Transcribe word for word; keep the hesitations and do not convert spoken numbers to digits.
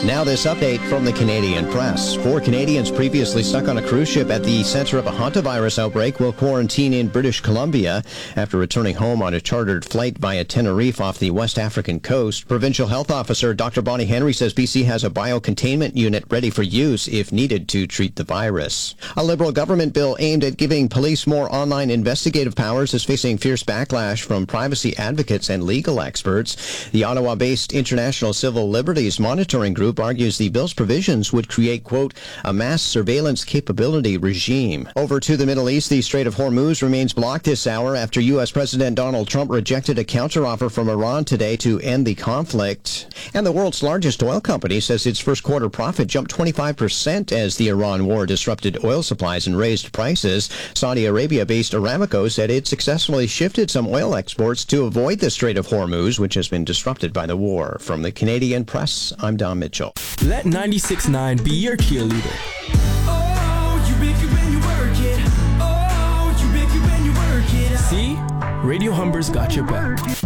Now this update from the Canadian Press. Four Canadians previously stuck on a cruise ship at the center of a hantavirus outbreak will quarantine in British Columbia after returning home on a chartered flight via Tenerife off the West African coast. Provincial Health Officer Doctor Bonnie Henry says B C has a biocontainment unit ready for use if needed to treat the virus. A Liberal government bill aimed at giving police more online investigative powers is facing fierce backlash from privacy advocates and legal experts. The Ottawa-based International Civil Liberties Monitoring Group argues the bill's provisions would create, quote, a mass surveillance capability regime. Over to the Middle East, the Strait of Hormuz remains blocked this hour after U S. President Donald Trump rejected a counteroffer from Iran today to end the conflict. And the world's largest oil company says its first quarter profit jumped twenty-five percent as the Iran war disrupted oil supplies and raised prices. Saudi Arabia-based Aramco said it successfully shifted some oil exports to avoid the Strait of Hormuz, which has been disrupted by the war. From the Canadian Press, I'm Don Mitchell. Let ninety-six point nine be your cheerleader. Oh, you make it when you work it. Oh, you make it when you work it. See? Radio Humber's got your back.